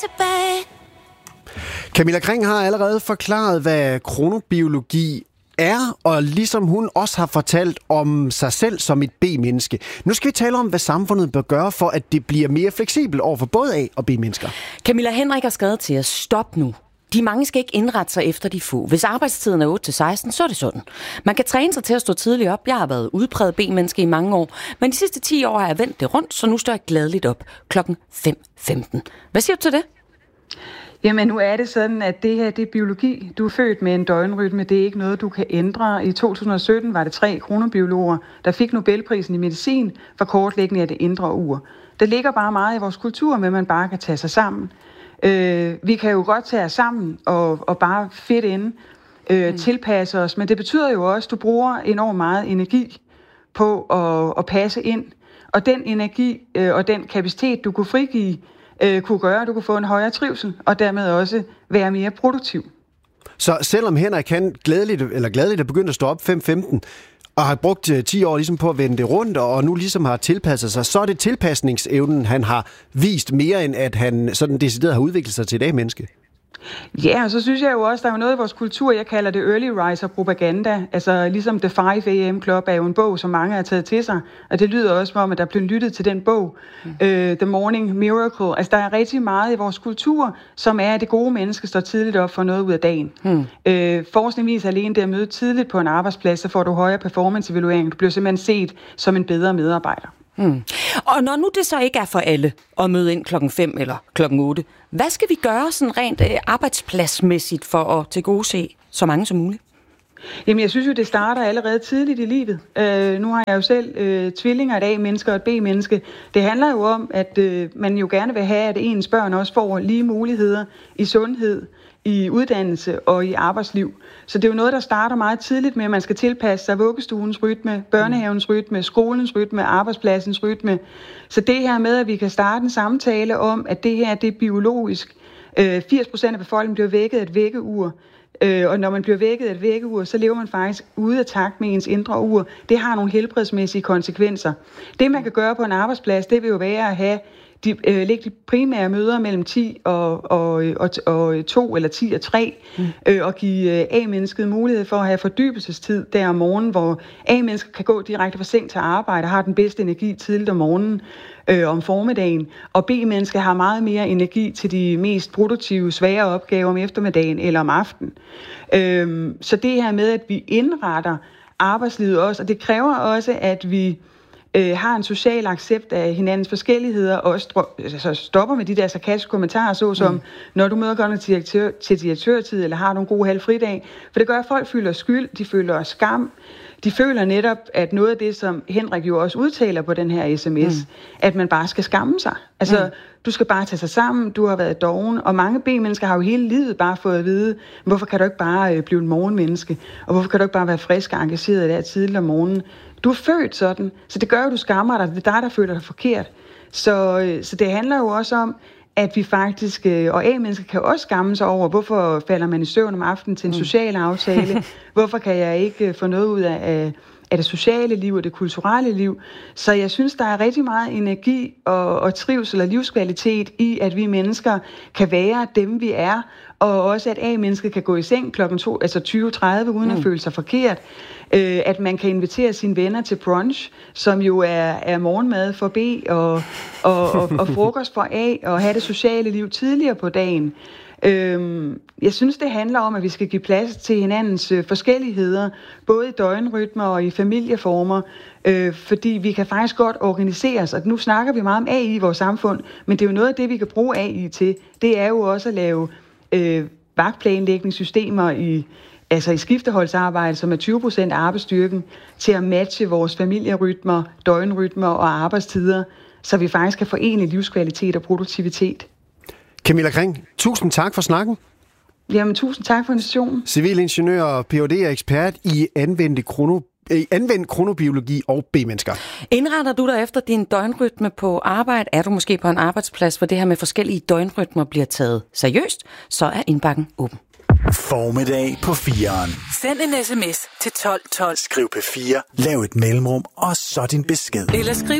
Camilla Kring har allerede forklaret, hvad kronobiologi er, og ligesom hun også har fortalt om sig selv som et B-menneske. Nu skal vi tale om, hvad samfundet bør gøre for, at det bliver mere fleksibelt over for både A- og B-mennesker. Camilla Henrik har skrevet til os, stop nu. De mange skal ikke indrette sig efter de få. Hvis arbejdstiden er 8-16, så er det sådan. Man kan træne sig til at stå tidligt op. Jeg har været udpræget B-menneske i mange år, men de sidste 10 år har jeg vendt det rundt, så nu står jeg gladeligt op klokken 5:15. Hvad siger du til det? Jamen nu er det sådan, at det her det er biologi. Du er født med en døgnrytme, det er ikke noget, du kan ændre. I 2017 var det 3 kronobiologer, der fik Nobelprisen i medicin for kortlægning af det indre ur. Der ligger bare meget i vores kultur med, at man bare kan tage sig sammen. Vi kan jo godt tage os sammen og bare fedt inde, tilpasse os, men det betyder jo også, at du bruger enormt meget energi på at passe ind. Og den energi og den kapacitet, du kunne frigive, kunne gøre, at du kunne få en højere trivsel, og dermed også være mere produktiv. Så selvom Henrik kan glædeligt er begyndt at stå op 5:15, og har brugt 10 år ligesom på at vende det rundt, og nu ligesom har tilpasset sig, så er det tilpasningsevnen, han har vist mere, end at han sådan decideret har udviklet sig til et A-menneske. Ja, og så synes jeg jo også, der er jo noget i vores kultur, jeg kalder det early riser propaganda. Altså ligesom The 5 AM Club er jo en bog, som mange har taget til sig, og det lyder også som om, at der blev lyttet til den bog, The Morning Miracle. Altså der er rigtig meget i vores kultur, som er, at det gode menneske står tidligt op for noget ud af dagen. Forskning viser alene det at møde tidligt på en arbejdsplads, så får du højere performance-evaluering. Du bliver simpelthen set som en bedre medarbejder. Og når nu det så ikke er for alle at møde ind klokken 5 eller klokken 8, hvad skal vi gøre sådan rent arbejdspladsmæssigt for at tilgodese så mange som muligt? Jamen jeg synes jo, det starter allerede tidligt i livet. Nu har jeg jo selv tvillinger, et A-menneske og et B-menneske. Det handler jo om, at man jo gerne vil have, at ens børn også får lige muligheder i sundhed, i uddannelse og i arbejdsliv. Så det er jo noget, der starter meget tidligt med, at man skal tilpasse sig vuggestuens rytme, børnehavens rytme, skolens rytme, arbejdspladsens rytme. Så det her med, at vi kan starte en samtale om, at det her det er biologisk. 80% af befolkningen bliver vækket af et vækkeur. Og når man bliver vækket af et vækkeur, så lever man faktisk ude af takt med ens indre ur. Det har nogle helbredsmæssige konsekvenser. Det, man kan gøre på en arbejdsplads, det vil jo være at have lægge de primære møder mellem 10 og 2 eller 10 og 3, og give A-mennesket mulighed for at have fordybelsestid der om morgenen, hvor A-mennesket kan gå direkte fra seng til arbejde og har den bedste energi tidligt om morgenen om formiddagen, og B-mennesket har meget mere energi til de mest produktive, svære opgaver om eftermiddagen eller om aftenen. Så det her med, at vi indretter arbejdslivet også, og det kræver også, at vi har en social accept af hinandens forskelligheder, og også stopper med de der sarkastiske kommentarer, såsom, når du møder godt til direktørtid, eller har du en god halvfridag. For det gør, at folk føler skyld, de føler skam, de føler netop, at noget af det, som Henrik jo også udtaler på den her sms, at man bare skal skamme sig. Altså, du skal bare tage sig sammen, du har været doven, og mange B-mennesker har jo hele livet bare fået at vide, hvorfor kan du ikke bare blive en morgenmenneske, og hvorfor kan du ikke bare være frisk og engageret der tidligt om morgenen. Du er født sådan, så det gør jo, du skammer dig. Det er dig, der føler dig forkert. Så det handler jo også om, at vi faktisk, og A-mennesker kan også skamme sig over, hvorfor falder man i søvn om aftenen til en social aftale? Hvorfor kan jeg ikke få noget ud af det sociale liv og det kulturelle liv? Så jeg synes, der er rigtig meget energi og trivsel og livskvalitet i, at vi mennesker kan være dem, vi er, og også at A-mennesket kan gå i seng klokken 20:30 uden at føle sig forkert. At man kan invitere sine venner til brunch, som jo er morgenmad for B og frokost for A, og have det sociale liv tidligere på dagen. Jeg synes, det handler om, at vi skal give plads til hinandens forskelligheder, både i døgnrytmer og i familieformer, fordi vi kan faktisk godt organisere os, og nu snakker vi meget om AI i vores samfund, men det er jo noget af det, vi kan bruge AI til. Det er jo også at lave vagtplanlægningssystemer i skifteholdsarbejde, som er 20% af arbejdsstyrken, til at matche vores familierytmer, døgnrytmer og arbejdstider, så vi faktisk kan forene livskvalitet og produktivitet. Camilla Kring, tusind tak for snakken. Jamen, tusind tak for invitationen. Civilingeniør og Ph.D. og ekspert i anvendt kronobiologi og B-mennesker. Indretter du dig efter din døgnrytme på arbejde? Er du måske på en arbejdsplads, hvor det her med forskellige døgnrytmer bliver taget seriøst? Så er indbakken åben. Formiddag på 4'eren. Send en sms til 1212. Skriv P4, lav et mellemrum og så din besked. Eller skriv